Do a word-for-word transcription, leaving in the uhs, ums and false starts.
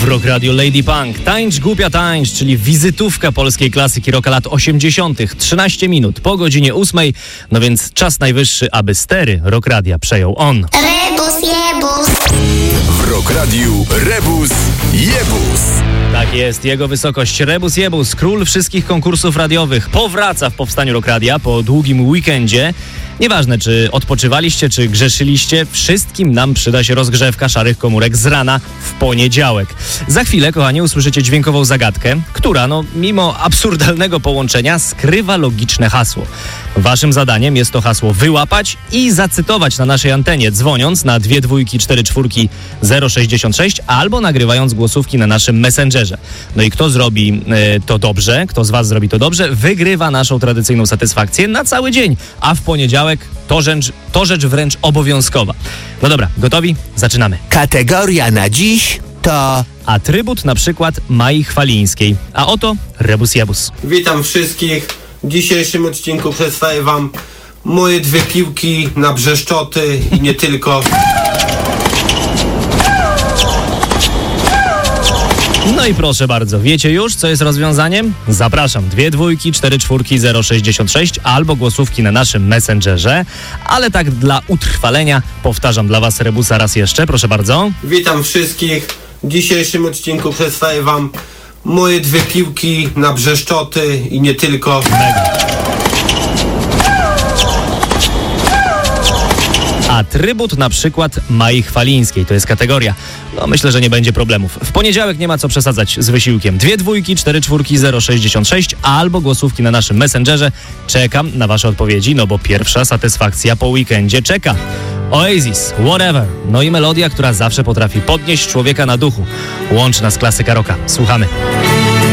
Rock Radio Lady Punk. Tańcz głupia tańcz, czyli wizytówka polskiej klasyki rocka lat osiemdziesiątych. trzynaście minut po godzinie ósmej, no więc czas najwyższy, aby stery Rock Radia przejął on. Rebus jebus. W Rock Radiu Rebus jebus. Tak jest, jego wysokość Rebus Jebus, król wszystkich konkursów radiowych, powraca w powstaniu Rock Radia po długim weekendzie. Nieważne, czy odpoczywaliście, czy grzeszyliście, wszystkim nam przyda się rozgrzewka szarych komórek z rana w poniedziałek. Za chwilę, kochani, usłyszycie dźwiękową zagadkę, która, no, mimo absurdalnego połączenia, skrywa logiczne hasło. Waszym zadaniem jest to hasło wyłapać i zacytować na naszej antenie, dzwoniąc na dwie dwójki, cztery czwórki, zero sześćdziesiąt sześć albo nagrywając głosówki na naszym Messengerze. No i kto zrobi y, to dobrze, kto z was zrobi to dobrze, wygrywa naszą tradycyjną satysfakcję na cały dzień, a w poniedziałek to rzecz, to rzecz wręcz obowiązkowa. No dobra, gotowi? Zaczynamy. Kategoria na dziś to Atrybut na przykład Mai Chwalińskiej. A oto Rebus Jebus. Witam wszystkich. W dzisiejszym odcinku przedstawię wam moje dwie piłki na brzeszczoty i nie tylko. No i proszę bardzo, wiecie już, co jest rozwiązaniem? Zapraszam, dwie dwójki, cztery czwórki, zero sześćdziesiąt sześć albo głosówki na naszym Messengerze, ale tak dla utrwalenia powtarzam dla was Rebusa raz jeszcze, proszę bardzo. Witam wszystkich. W dzisiejszym odcinku przedstawię wam moje dwie piłki na brzeszczoty i nie tylko. Mega. Atrybut na przykład Mai Chwalińskiej, to jest kategoria. No myślę, że nie będzie problemów. W poniedziałek nie ma co przesadzać z wysiłkiem. Dwie dwójki, cztery czwórki, zero sześćdziesiąt sześć albo głosówki na naszym Messengerze. Czekam na wasze odpowiedzi, no bo pierwsza satysfakcja po weekendzie czeka. Oasis, Whatever. No i melodia, która zawsze potrafi podnieść człowieka na duchu. Łączy nas klasyka rocka. Słuchamy.